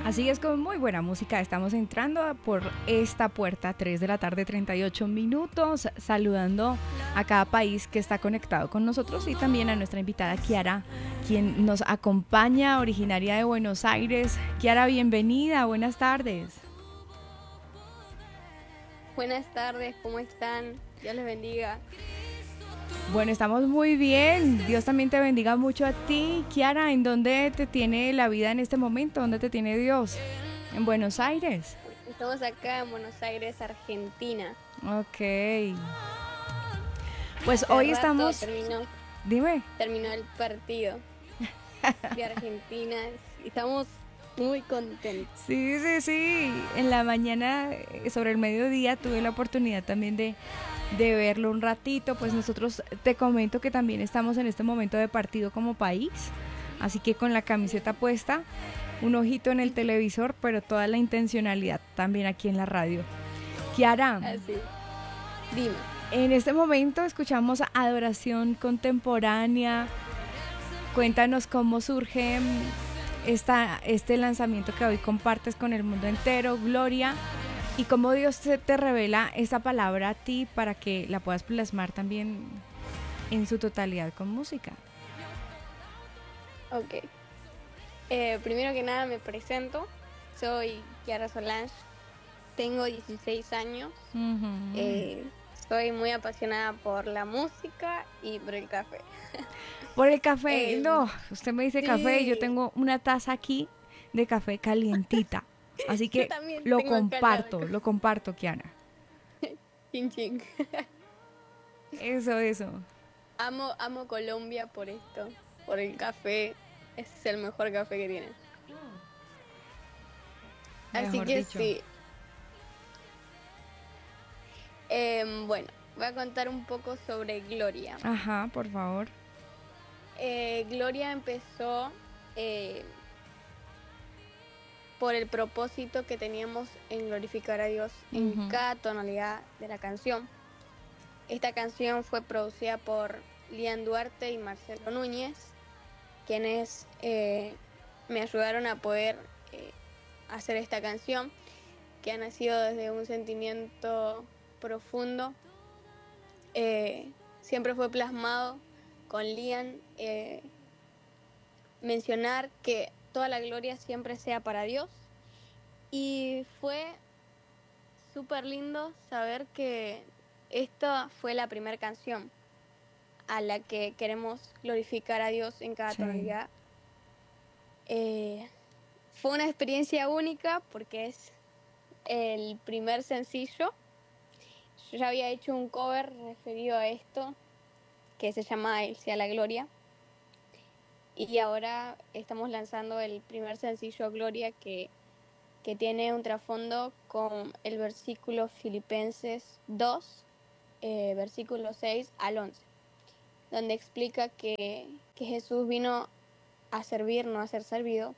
Así es, con muy buena música estamos entrando por esta puerta, 3 de la tarde, 38 minutos, saludando a cada país que está conectado con nosotros y también a nuestra invitada Kiara, quien nos acompaña, originaria de Buenos Aires. Kiara, bienvenida, buenas tardes. Buenas tardes, ¿cómo están? Dios les bendiga. Bueno, estamos muy bien. Dios también te bendiga mucho a ti. Kiara, ¿en dónde te tiene la vida en este momento? ¿Dónde te tiene Dios? En Buenos Aires. Estamos acá en Buenos Aires, Argentina. Ok. Pues Hace hoy rato estamos... Dime. terminó el partido de Argentina y estamos muy contentos. Sí, sí, sí. En la mañana, sobre el mediodía, tuve la oportunidad también de verlo un ratito. Pues nosotros te comento que también estamos en este momento de partido como país. Así que con la camiseta puesta, un ojito en el televisor, pero toda la intencionalidad también aquí en la radio. Kiara, Así, dime. en este momento escuchamos adoración contemporánea. Cuéntanos cómo surge este lanzamiento que hoy compartes con el mundo entero, Gloria, y cómo Dios te revela esta palabra a ti para que la puedas plasmar también en su totalidad con música. Ok. Primero que nada me presento. Soy Kiara Solange. Tengo 16 años. Uh-huh. Soy muy apasionada por la música y por el café. Por el café, Eh, no, usted me dice café y yo sí, tengo una taza aquí de café calientita. Así yo que también tengo acá al lado. lo comparto, Kiana. Chin chin. Eso. Amo Colombia por esto, por el café. Es el mejor café que tienen. Así Mejor que dicho. sí. Bueno, voy a contar un poco sobre Gloria. Ajá, por favor. Gloria empezó eh, por el propósito que teníamos en glorificar a Dios en Uh-huh. cada tonalidad de la canción. Esta canción fue producida por Lian Duarte y Marcelo Núñez, quienes me ayudaron a poder hacer esta canción, que ha nacido desde un sentimiento profundo. Siempre fue plasmado con Lian, mencionar que toda la gloria siempre sea para Dios. Y fue súper lindo saber que esta fue la primera canción a la que queremos glorificar a Dios en cada Sí. tonalidad. Fue una experiencia única porque es el primer sencillo. Yo ya había hecho un cover referido a esto que se llama El sea la gloria, y ahora estamos lanzando el primer sencillo Gloria, que tiene un trasfondo con el versículo Filipenses 2, versículo 6 al 11, donde explica que Jesús vino a servir, no a ser servido,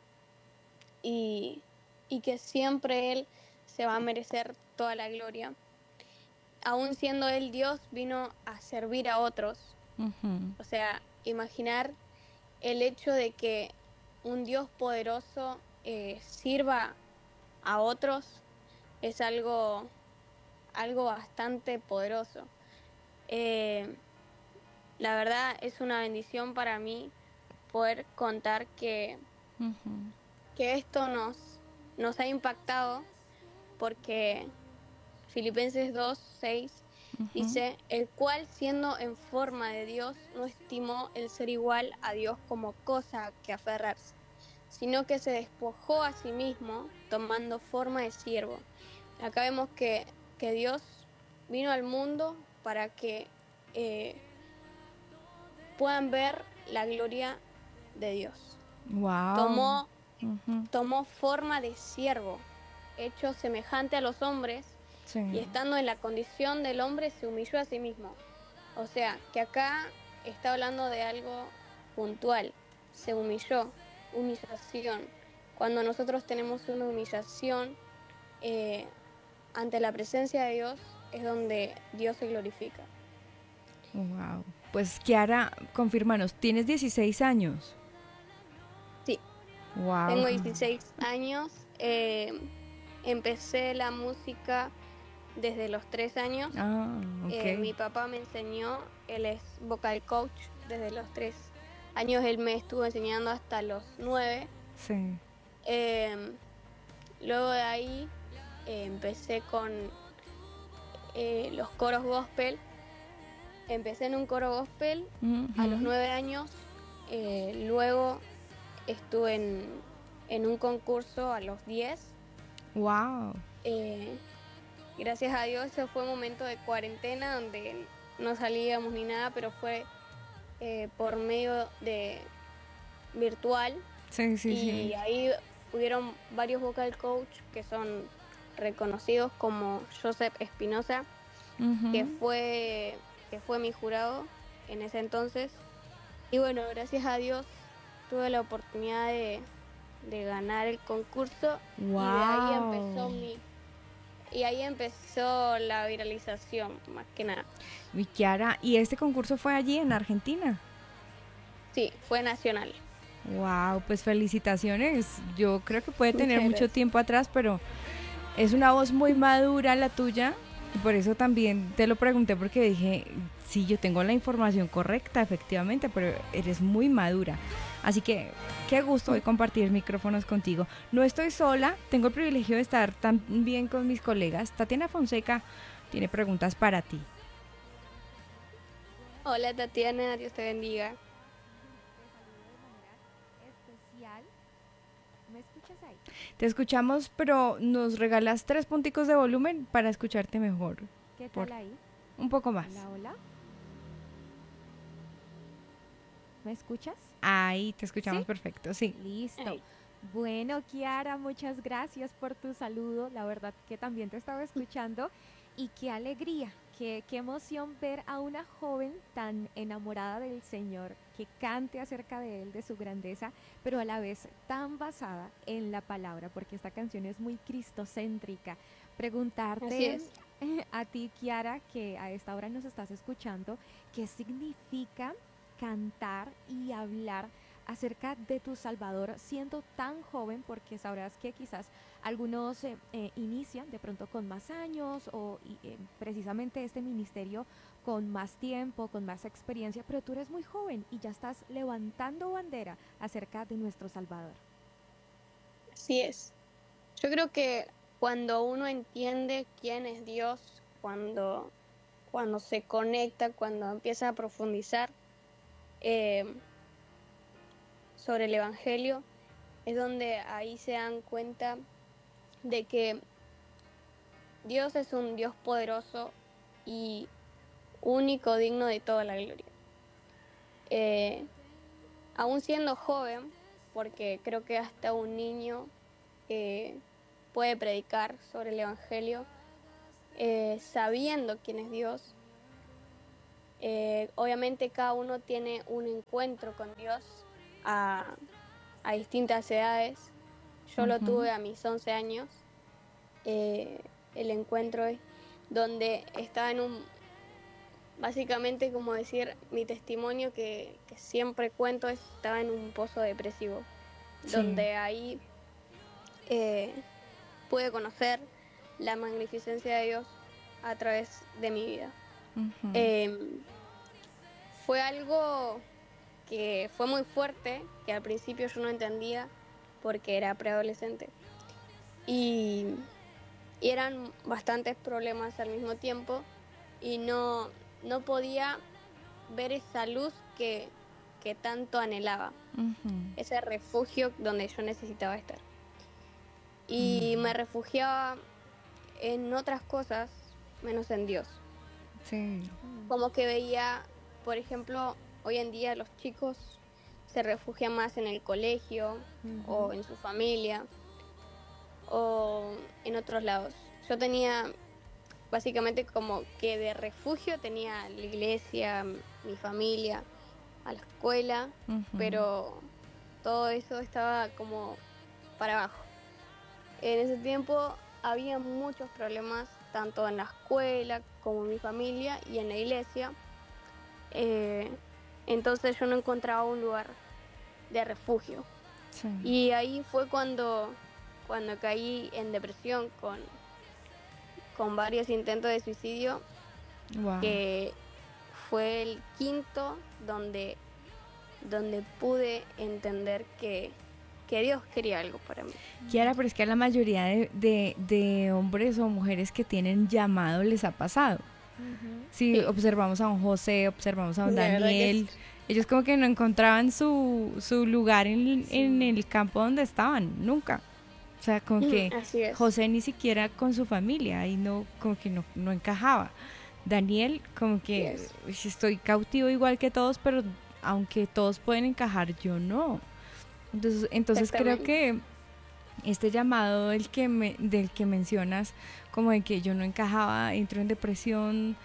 y que siempre Él se va a merecer toda la gloria. Aún siendo Él Dios, vino a servir a otros. Uh-huh. O sea, imaginar el hecho de que un Dios poderoso sirva a otros es algo bastante poderoso. Eh, la verdad es una bendición para mí poder contar Uh-huh. que esto nos ha impactado, porque Filipenses 2:6 Uh-huh. dice: el cual siendo en forma de Dios no estimó el ser igual a Dios como cosa que aferrarse, sino que se despojó a sí mismo tomando forma de siervo. Acá vemos que Dios vino al mundo para que eh, puedan ver la gloria de Dios. Wow. Tomó, Uh-huh. tomó forma de siervo, hecho semejante a los hombres, Sí. y estando en la condición del hombre se humilló a sí mismo. O sea, que acá está hablando de algo puntual. Se humilló, humillación. Cuando nosotros tenemos una humillación eh, ante la presencia de Dios, es donde Dios se glorifica. Wow. Pues Kiara, confírmanos, tienes 16 años. Sí. Wow. Tengo 16 años. Empecé la música desde los 3 años. Ah, ok. Mi papá me enseñó, él es vocal coach desde los 3 años, él me estuvo enseñando hasta los 9. Sí. Em, Luego de ahí empecé con los coros gospel. Empecé en un coro gospel a los Ujú. 9 años. Luego estuve en un concurso a los 10. Wow. Eh, Gracias a Dios, ese fue un momento de cuarentena donde no salíamos ni nada, pero fue por medio de virtual. Sí, sí, sí. Y ahí hubieron varios vocal coach que son reconocidos, como Joseph Espinosa, que Ujú. fue, que fue mi jurado en ese entonces. Y bueno, gracias a Dios tuve la oportunidad de ganar el concurso, y de ahí Wow. empezó la viralización, más que nada. Mi Kiara, ¿y este concurso fue allí en Argentina? Sí, fue nacional. Wow, pues felicitaciones. Yo creo que puede tener Muchas mucho gracias. tiempo atrás, pero es una voz muy madura la tuya. Y por eso también te lo pregunté, porque dije, sí, yo tengo la información correcta, efectivamente, pero eres muy madura. Así que qué gusto hoy compartir micrófonos contigo. No estoy sola, tengo el privilegio de estar también con mis colegas. Tatiana Fonseca tiene preguntas para ti. Hola Tatiana, Dios te bendiga. Especial. ¿Me escuchas ahí? Te escuchamos, pero nos regalas 3 punticos de volumen para escucharte mejor. ¿Qué Por tal ahí? un poco más. Hola, hola. ¿Me escuchas? Ahí te ¿Sí? escuchamos perfecto, sí. Listo. Ay, Bueno, Kiara, muchas gracias por tu saludo. La verdad que también te estaba escuchando y qué alegría, qué emoción ver a una joven tan enamorada del Señor, que cante acerca de Él, de su grandeza, pero a la vez tan basada en la palabra, porque esta canción es muy cristocéntrica. así Preguntarte es. a ti, Kiara, que a esta hora nos estás escuchando, ¿qué significa cantar y hablar acerca de tu Salvador siendo tan joven? Porque sabrás que quizás algunos inician de pronto con más años o precisamente este ministerio con más tiempo, con más experiencia, pero tú eres muy joven y ya estás levantando bandera acerca de nuestro Salvador. Así es. Yo creo que cuando uno entiende quién es Dios, cuando se conecta, cuando empieza a profundizar eh, sobre el Evangelio, es donde ahí se dan cuenta de que Dios es un Dios poderoso y único, digno de toda la gloria. Eh, Aún siendo joven, porque creo que hasta un niño eh, puede predicar sobre el Evangelio, sabiendo quién es Dios. Obviamente cada uno tiene un encuentro con Dios a, a distintas edades. Yo lo Ujú. tuve a mis 11 años, eh, el encuentro es donde estaba básicamente como decir, mi testimonio que siempre cuento, estaba en un pozo depresivo, Sí. donde ahí eh, pude conocer la magnificencia de Dios a través de mi vida. Ujú. Em, Fue algo que fue muy fuerte, que al principio yo no entendía porque era preadolescente. Y, y eran bastantes problemas al mismo tiempo, y no podía ver esa luz que tanto anhelaba, Ujú. ese refugio donde yo necesitaba estar. Y me Mm. refugiaba en otras cosas menos en Dios. Sí. Mm, Como que veía, por ejemplo, hoy en día los chicos se refugian más en el colegio ujú, o en su familia o en otros lados. Yo tenía básicamente como que de refugio tenía la iglesia, mi familia, a la escuela, Ujú. pero todo eso estaba como para abajo. En ese tiempo había muchos problemas, tanto en la escuela como en mi familia y en la iglesia. Eh, entonces yo no encontraba un lugar de refugio. Sí. Y ahí fue cuando caí en depresión con varios intentos de suicidio, Wow. que fue el quinto donde pude entender que Dios quería algo para mí. Kiara, pero es que a la mayoría de hombres o mujeres que tienen llamado les ha pasado. Ujú. Si Sí, observamos a un José, observamos a un la verdad que Daniel, ellos como que no encontraban su lugar en Sí. el campo donde estaban, nunca. O sea, como que así es, José ni siquiera con su familia y no, como que no encajaba. Daniel, como así que es, "Uy, estoy cautivo igual que todos, pero aunque todos pueden encajar, yo no". Entonces creo exactamente. que este llamado del que mencionas, como de que yo no encajaba, entro en depresión,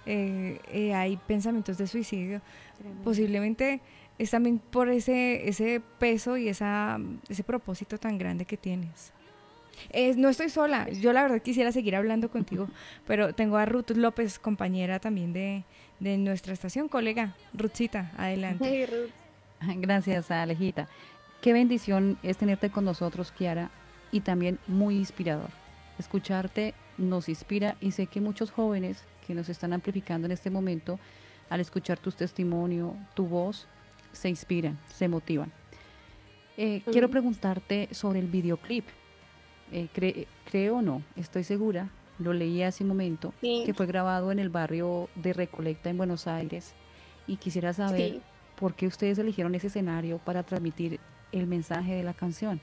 hay pensamientos de suicidio, Tremendo. posiblemente es también por ese peso y ese propósito tan grande que tienes. No estoy sola, yo la verdad quisiera seguir hablando contigo, pero tengo a Ruth López, compañera también de nuestra estación, colega. Ruthcita, adelante. Hey, Ruth. Gracias, Alejita. Qué bendición es tenerte con nosotros, Kiara, y también muy inspirador. Escucharte nos inspira y sé que muchos jóvenes que nos están amplificando en este momento, al escuchar tu testimonio, tu voz, se inspiran, se motivan. Quiero Ujú. preguntarte sobre el videoclip. Creo o no, estoy segura, lo leí hace un momento, Sí, que fue grabado en el barrio de Recoleta en Buenos Aires y quisiera saber sí. por qué ustedes eligieron ese escenario para transmitir el mensaje de la canción.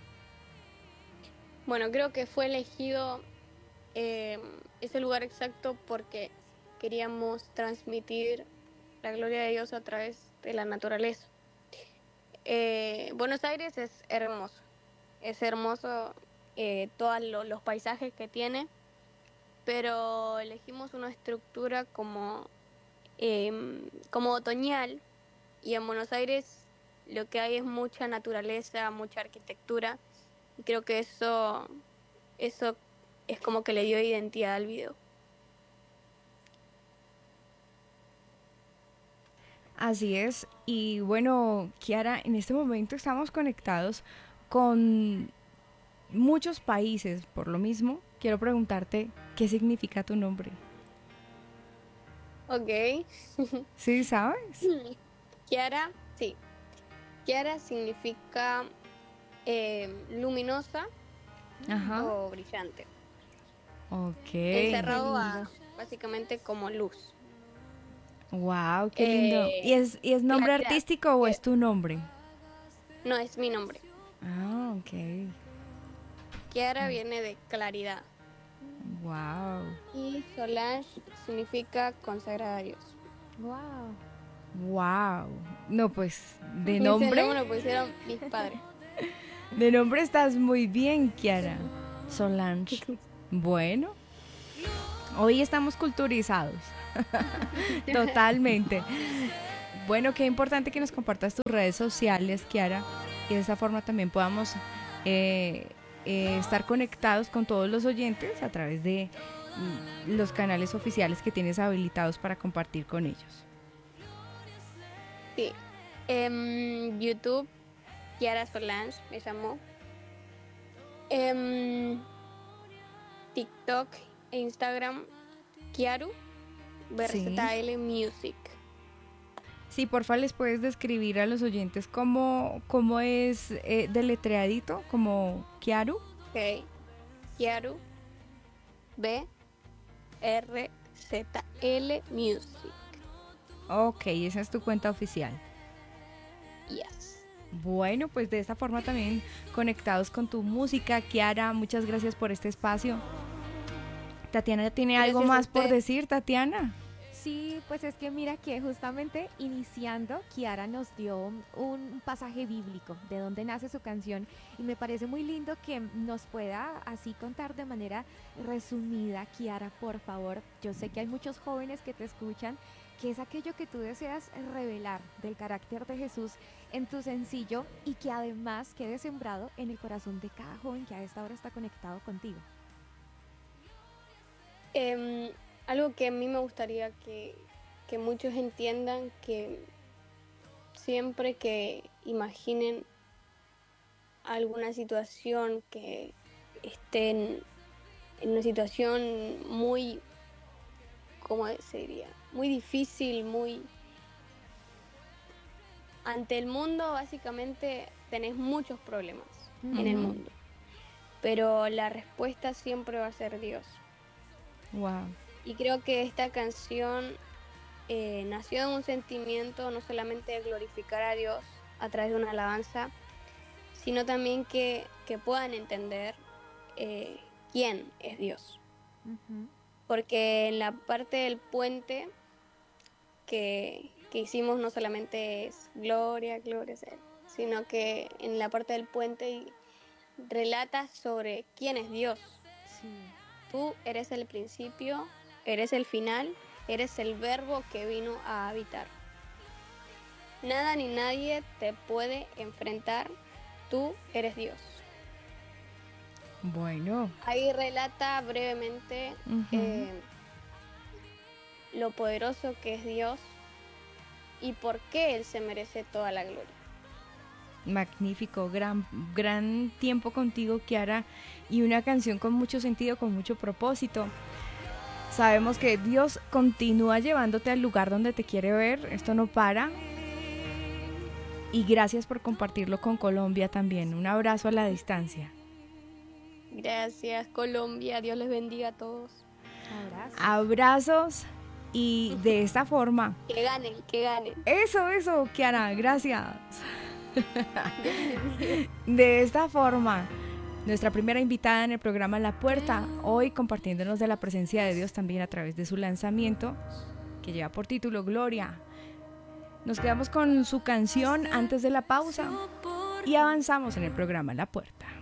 Bueno, creo que fue elegido eh, ese lugar exacto porque queríamos transmitir la gloria de Dios a través de la naturaleza. Buenos Aires es hermoso todos los paisajes que tiene, pero elegimos una estructura como otoñal, y en Buenos Aires lo que hay es mucha naturaleza, mucha arquitectura, y creo que eso es como que le dio identidad al video. Así es. Y bueno, Kiara, en este momento estamos conectados con muchos países. Por lo mismo, quiero preguntarte qué significa tu nombre. Ok. ¿Sí sabes? Kiara, sí. Kiara significa luminosa Ajá. o brillante. Ok. Qué Encerrado lindo. a básicamente como luz. Wow, qué lindo. ¿Y es nombre Claridad. artístico o que es tu nombre? No es mi nombre. Ah, ok. Kiara viene de claridad. Wow. Y Solange significa consagrada a Dios. Wow. Wow. No, pues Y ese nombre lo pusieron mis padres. de nombre estás muy bien, Kiara. Solange. Bueno, hoy estamos culturizados. Totalmente. Bueno, qué importante que nos compartas tus redes sociales, Kiara, y de esa forma también podamos eh, estar conectados con todos los oyentes a través de los canales oficiales que tienes habilitados para compartir con ellos. Sí. YouTube, Kiara Solange me llamó. Em, TikTok e Instagram, Kiaru, Sí. BRZL Music. Sí, porfa, les puedes describir a los oyentes cómo es deletreadito, como Kiaru. Ok. Kiaru, BRZL Music. Ok, esa es tu cuenta oficial. Yes. Bueno, pues de esta forma también conectados con tu música. Kiara, muchas gracias por este espacio. Tatiana, ¿tiene algo Gracias a más por usted. decir, Tatiana? Sí, pues es que mira que justamente iniciando, Kiara nos dio un pasaje bíblico de donde nace su canción y me parece muy lindo que nos pueda así contar de manera resumida, Kiara, por favor. Yo sé que hay muchos jóvenes que te escuchan, que es aquello que tú deseas revelar del carácter de Jesús en tu sencillo y que además quede sembrado en el corazón de cada joven que a esta hora está conectado contigo. Em, Algo que a mí me gustaría que muchos entiendan, que siempre que imaginen alguna situación que estén en una situación muy, ¿cómo se diría? Muy difícil, muy... Ante el mundo, básicamente, tenés muchos problemas en el Ujú. mundo, pero la respuesta siempre va a ser Dios. Wow. Y creo que esta canción nació de un sentimiento no solamente de glorificar a Dios a través de una alabanza, sino también que puedan entender eh, quién es Dios. Ujú. Porque en la parte del puente que hicimos no solamente es gloria, gloria a Él, sino que en la parte del puente relata sobre quién es Dios. Sí. Tú eres el principio, eres el final, eres el verbo que vino a habitar. Nada ni nadie te puede enfrentar, tú eres Dios. Bueno. Ahí relata brevemente Ujú. lo poderoso que es Dios y por qué Él se merece toda la gloria. Magnífico, gran tiempo contigo, Kiara, y una canción con mucho sentido, con mucho propósito. Sabemos que Dios continúa llevándote al lugar donde te quiere ver, esto no para. Y gracias por compartirlo con Colombia también. Un abrazo a la distancia. Gracias, Colombia. Dios les bendiga a todos. Abrazos. Abrazos y de esta forma. Que ganen, que ganen. Eso, Kiara, gracias. Dios les bendiga. De esta forma, nuestra primera invitada en el programa La Puerta, hoy compartiéndonos de la presencia de Dios también a través de su lanzamiento, que lleva por título Gloria. Nos quedamos con su canción antes de la pausa y avanzamos en el programa La Puerta.